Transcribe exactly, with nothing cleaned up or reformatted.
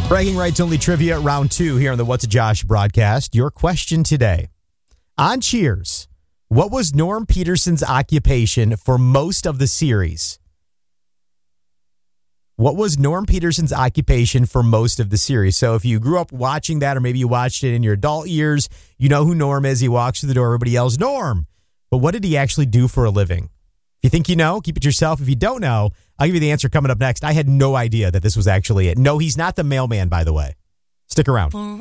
Bragging Rights Only Trivia, round two here on the What's a Josh broadcast. Your question today. On Cheers, what was Norm Peterson's occupation for most of the series? What was Norm Peterson's occupation for most of the series? So if you grew up watching that, or maybe you watched it in your adult years, you know who Norm is. He walks through the door, everybody yells, Norm. But what did he actually do for a living? If you think you know, keep it yourself. If you don't know, I'll give you the answer coming up next. I had no idea that this was actually it. No, he's not the mailman, by the way. Stick around.